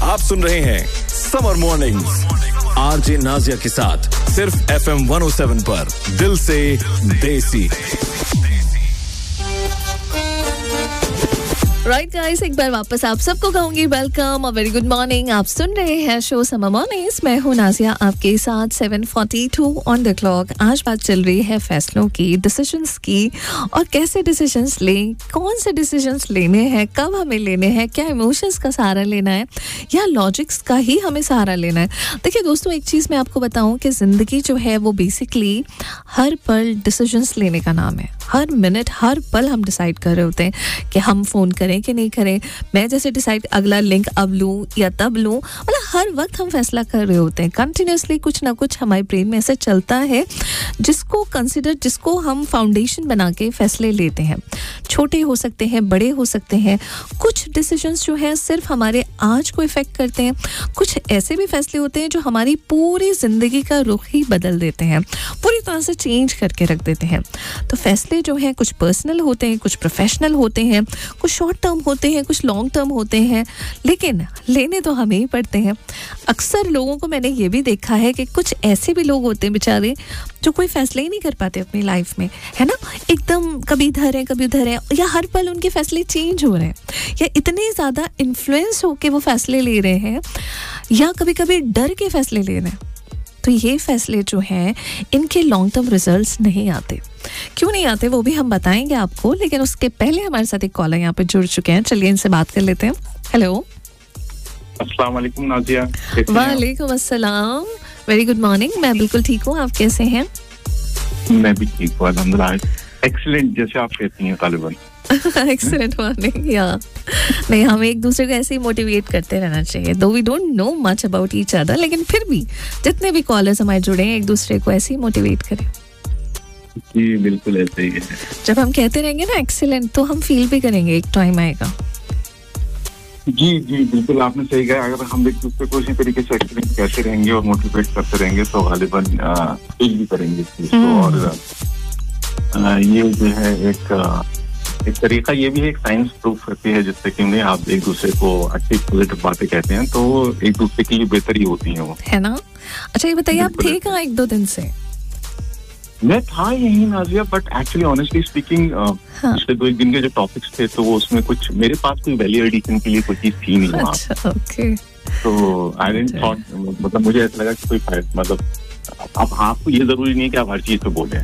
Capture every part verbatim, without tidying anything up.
आप सुन रहे हैं समर मॉर्निंग्स आरजे नाजिया के साथ सिर्फ एफएम वन ओ सेवन पर दिल से देसी। राइट गाइस, एक बार वापस आप सबको कहूंगी वेलकम और वेरी गुड मॉर्निंग। आप सुन रहे हैं शो समर मॉर्निंग्स। मैं हूं नाजिया आपके साथ। Seven forty two on the clock. आज बात चल रही है फैसलों की, डिसीजंस की, और कैसे डिसीजंस लें, कौन से डिसीजंस लेने हैं, कब हमें लेने हैं, क्या इमोशंस का सहारा लेना है या लॉजिक्स का ही हमें सहारा लेना है। देखिए दोस्तों, एक चीज़ मैं आपको बताऊं कि ज़िंदगी जो है वो बेसिकली हर पल डिसीजंस लेने का नाम है। हर मिनट हर पल हम डिसाइड कर रहे होते हैं कि हम फ़ोन करें कि नहीं करें। मैं जैसे डिसाइड अगला लिंक अब लूँ या तब लूँ, मतलब हर वक्त हम फैसला कर रहे होते हैं। कंटिन्यूसली कुछ ना कुछ हमारे ब्रेन में ऐसे चलता है जिसको कंसिडर जिसको हम फाउंडेशन बना के फैसले लेते हैं। छोटे हो सकते हैं, बड़े हो सकते हैं। कुछ डिसीजंस जो हैं सिर्फ हमारे आज को इफ़ेक्ट करते हैं। कुछ ऐसे भी फैसले होते हैं जो हमारी पूरी ज़िंदगी का रुख ही बदल देते हैं, पूरी तरह से चेंज करके रख देते हैं। तो फैसले जो हैं कुछ पर्सनल होते हैं, कुछ प्रोफेशनल होते हैं, कुछ शॉर्ट टर्म होते हैं, कुछ लॉन्ग टर्म होते हैं, लेकिन लेने तो हमें ही पड़ते हैं। अक्सर लोगों को मैंने ये भी देखा है कि कुछ ऐसे भी लोग होते हैं बेचारे जो कोई फैसले ही नहीं कर पाते अपनी लाइफ में, है ना। एकदम कभी इधर है कभी उधर है, या हर पल उनके फैसले चेंज हो रहे हैं, या इतने ज़्यादा इन्फ्लुएंस होके वो फैसले ले रहे हैं, या कभी कभी डर के फैसले ले रहे हैं। तो ये फैसले जो हैं इनके लॉन्ग टर्म रिजल्ट्स नहीं आते। क्यों नहीं आते वो भी हम बताएंगे आपको, लेकिन उसके पहले हमारे साथ एक कॉलर यहाँ पे जुड़ चुके हैं। चलिए इनसे बात कर लेते हैं। हेलो, अस्सलाम वालेकुम नाजिया। वालेकुम अस्सलाम, वेरी गुड मॉर्निंग। मैं बिल्कुल ठीक हूँ, आप कैसे हैं? मैं भी ठीक हूँ अल्हम्दुलिल्लाह। एक्सीलेंट जैसे आप कहती हैं तालिबान। Excellent morning. या नहीं, हम एक दूसरे को ऐसे ही मोटिवेट करते रहना चाहिए। दो we don't know much about each other, लेकिन फिर भी जितने भी कॉलर्स हमारे जुड़े हैं एक दूसरे को ऐसे ही मोटिवेट करें। जी बिल्कुल ऐसे ही है। जब हम कहते रहेंगे ना एक्सीलेंट, तो हम फील भी करेंगे, एक टाइम आएगा। जी जी बिल्कुल आपने सही कहा। अगर हम एक दूसरे को इसी तरीके से एक्सीलेंट कहते रहेंगे और मोटिवेट करते रहेंगे तो गालिबन फील भी करेंगे इस चीज को। और आ, ये जो है एक एक तरीका ये भी है, एक साइंस प्रूफ करती है, जिससे कि उन्हें आप एक दूसरे को अच्छी पॉजिटिव बातें कहते हैं तो एक दूसरे के लिए बेहतर ही होती हैं वो, है ना। अच्छा ये बताइए, आप थे कहाँ एक दो दिन से? मैं था यही Nazia, but actually honestly speaking पिछले दो एक दिन के जो टॉपिक्स थे तो वो उसमें कुछ मेरे पास कोई वैल्यू एडिशन के लिए कोई चीज थी नहीं वहाँ। अच्छा, ओके। तो आई डिडंट थॉट, मतलब मुझे ऐसा लगा कि कोई फायदा, मतलब अब आपको ये जरूरी नहीं है कि आप हर चीज पे बोलें।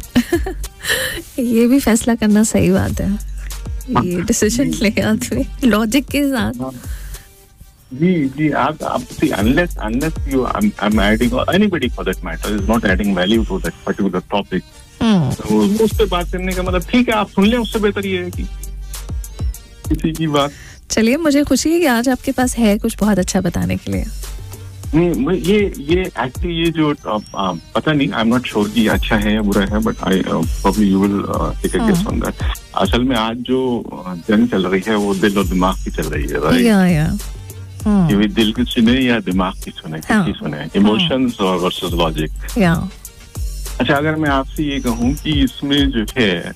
ये भी फैसला करना सही बात है, ये डिसीजन ले आदमी लॉजिक के साथ। जी जी आप आप see unless unless you I'm, I'm adding or anybody for that matter is not adding value to that particular topic, तो उस पे बात करने का मतलब ठीक है आप सुन लें, उससे बेहतर ये है कि किसी की बात। चलिए, मुझे खुशी है कि आज आपके पास है कुछ बहुत अच्छा बताने के लिए। नहीं, ये ये एक्चुअली ये जो आ, आ, पता नहीं, आई एम नॉट श्योर कि अच्छा है या बुरा है, but I probably you will take a guess on that. असल में आज जो जंग चल रही है वो दिल और दिमाग की चल रही है, राइट? या या कि वे दिल की सुने या दिमाग की सुने, किसकी सुने, इमोशंस और वर्सेस लॉजिक। या अच्छा, अगर मैं आपसे ये कहूँ कि इसमें जो है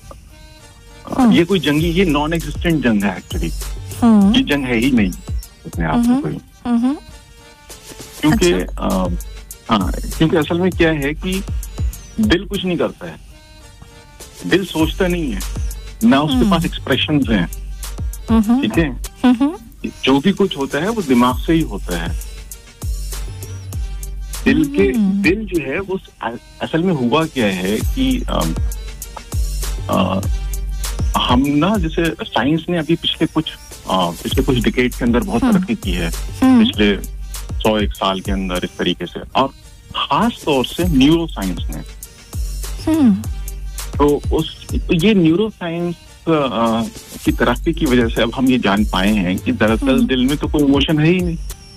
ये कोई जंगी, ये नॉन एग्जिस्टेंट जंग है एक्चुअली। ये जंग है ही नहीं अपने आप में कोई, क्योंकि हाँ क्योंकि असल में क्या है कि दिल कुछ नहीं करता है, दिल सोचता नहीं है ना, उसके पास एक्सप्रेशंस हैं, ठीक है। जो भी कुछ होता है वो दिमाग से ही होता है। दिल के दिल जो है वो असल में हुआ क्या है कि आ, आ, हम ना, जैसे साइंस ने अभी पिछले कुछ आ, पिछले कुछ डिकेड के अंदर बहुत तरक्की की है, पिछले सौ एक साल के अंदर इस तरीके से, और खास तौर से न्यूरो साइंस ने। तो उस ये न्यूरो साइंस की तरक्की की वजह से अब हम ये जान पाए हैं कि दरअसल दिल में तो कोई इमोशन है ही नहीं।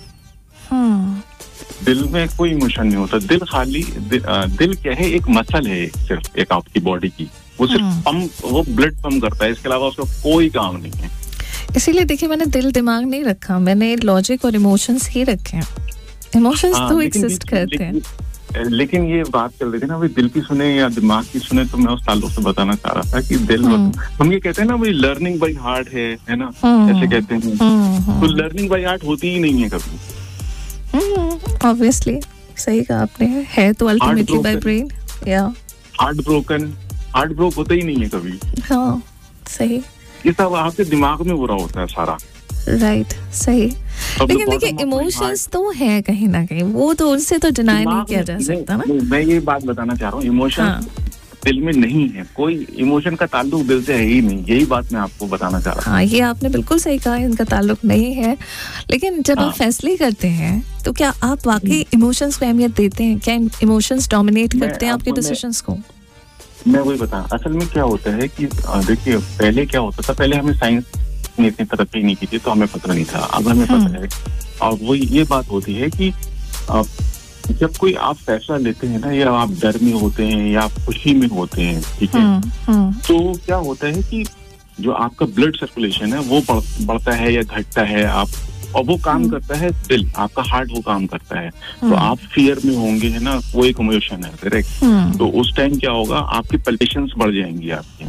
दिल में कोई इमोशन नहीं होता। दिल खाली दि, दिल क्या है, एक मसल है सिर्फ एक आपकी बॉडी की, वो सिर्फ पंप, वो ब्लड पंप करता है, इसके अलावा उसका कोई काम नहीं है। इसीलिए देखिए मैंने दिल दिमाग नहीं रखा, मैंने लॉजिक और इमोशंस ही रखे हैं। इमोशंस तो एग्जिस्ट करते हैं, लेकिन ये बात कर रहे थे ना, भाई दिल की सुने या दिमाग की सुने, तो मैं उस ताल्लुक से बताना चाह रहा था कि दिल, हम ये कहते हैं ना, भाई लर्निंग बाय हार्ट है है ना, ऐसे कहते हैं, तो लर्निंग बाय हार्ट होती ही नहीं है कभी। ऑब्वियसली सही कहा आपने, है तो अल्टीमेटली बाय ब्रेन। या हार्ट ब्रोकन, हार्ट ब्रोक होता ही नहीं है कभी। हाँ सही, ये सब आपके दिमाग में बुरा होता है सारा। राइट right, सही। लेकिन देखिए इमोशंस तो है कहीं ना कहीं, वो तो उससे तो डिनाई नहीं किया जा सकता ना। मैं ये बात बताना चाह रहा हूँ, इमोशन दिल में नहीं है, कोई इमोशन का ताल्लुक दिल से है ही नहीं, यही बात मैं आपको बताना चाह रहा हूँ। हाँ ये आपने बिल्कुल सही कहा, इनका ताल्लुक नहीं है। लेकिन जब हाँ. आप फैसले करते हैं तो क्या आप वाकई इमोशंस को अहमियत देते हैं? क्या इमोशंस डोमिनेट करते हैं आपके डिसीजंस को? मैं वही बता, असल में क्या होता है कि देखिए पहले क्या होता था, पहले हमें साइंस ने इतनी तरक्की नहीं की थी तो हमें पता नहीं था, अब हमें पता है। और वो ये बात होती है कि आप जब कोई आप फैसला लेते हैं ना, या आप डर में होते हैं या आप खुशी में होते हैं, ठीक है, तो क्या होता है कि जो आपका ब्लड सर्कुलेशन है वो बढ़, बढ़ता है या घटता है, आप और वो काम करता है दिल, आपका हार्ट वो काम करता है। तो आप फियर में होंगे है ना, वो एक इमोशन है, करेक्ट। तो उस टाइम क्या होगा, आपकी पल्सेशंस बढ़ जाएंगी आपकी।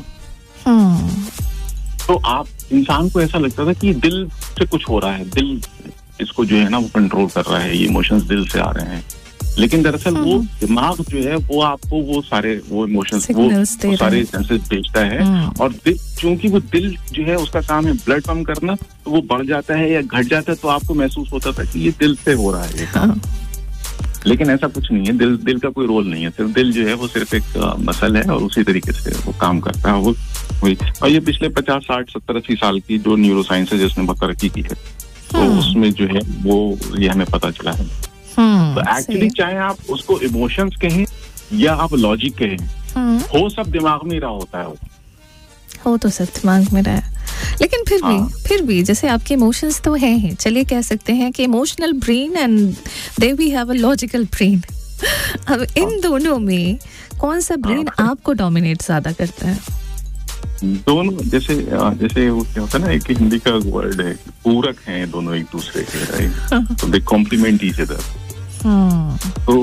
तो आप इंसान को ऐसा लगता था कि दिल से कुछ हो रहा है, दिल इसको जो है ना वो कंट्रोल कर रहा है, ये इमोशंस दिल से आ रहे हैं। लेकिन दरअसल वो दिमाग जो है वो आपको वो सारे वो इमोशंस वो, वो सारे सेंसेस भेजता है। और दिल, क्योंकि वो दिल जो है उसका काम है ब्लड पंप करना, तो वो बढ़ जाता है या घट जाता है तो आपको महसूस होता था कि ये दिल से हो रहा है ये काम। लेकिन ऐसा कुछ नहीं है, दिल दिल का कोई रोल नहीं है, सिर्फ दिल जो है वो सिर्फ एक मसल है और उसी तरीके से वो काम करता है। वो वही, और ये पिछले पचास साठ सत्तर अस्सी साल की जो न्यूरो साइंस है जिसने बहुत तरक्की की है, तो उसमें जो है वो ये हमें पता चला है। तो एक्चुअली चाहे आप उसको इमोशंस कहें या आप लॉजिक कहें, हो सब दिमाग में ही रहा होता है। हो तो सब दिमाग में रहा है, लेकिन फिर भी फिर भी जैसे आपके इमोशंस तो हैं ही, चलिए कह सकते हैं कि emotional brain and they we have a logical brain. अब इन दोनों में कौन सा ब्रेन आपको डोमिनेट ज्यादा करता है? दोनों, जैसे जैसे वो क्या होता है ना, एक हिंदी का वर्ड है, पूरक हैं दोनों एक दूसरे के, राइट। तो दे कॉम्प्लीमेंट ईच अदर। तो